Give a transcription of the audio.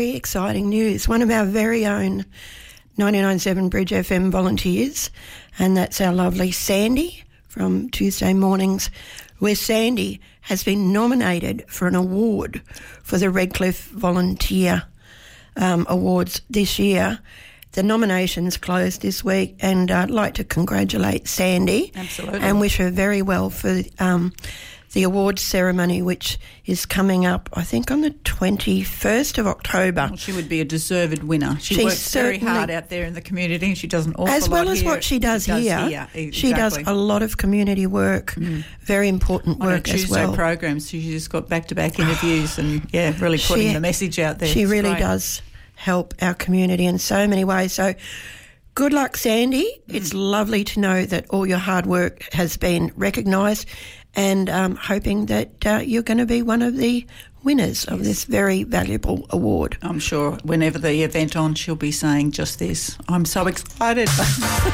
Very exciting news. One of our very own 99.7 Bridge FM volunteers, and that's our lovely Sandy from Tuesday Mornings, where Sandy has been nominated for an award for the Redcliffe Volunteer Awards this year. The nominations closed this week, and I'd like to congratulate Sandy. Absolutely. And wish her very well for the awards ceremony, which is coming up, I think, on the 21st of October. Well, she would be a deserved winner. She works very hard out there in the community, and she does an awful lot as well as here. what she does here. Exactly. She does a lot of community work, very important work as well. On her Tuesday programs, she's just got back-to-back interviews and, really putting the message out there. She really does help our community in so many ways. So good luck, Sandy. It's lovely to know that all your hard work has been recognised, and hoping that you're going to be one of the winners of this very valuable award. I'm sure whenever the event on, she'll be saying just this. I'm so excited.